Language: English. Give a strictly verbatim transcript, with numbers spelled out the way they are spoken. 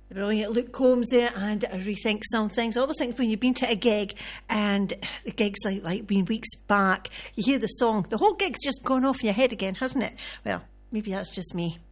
Brilliant. Luke Combs there, and I rethink some things. I always think when you've been to a gig and the gig's like, like been weeks back, you hear the song, the whole gig's just gone off in your head again, hasn't it? Well, maybe that's just me.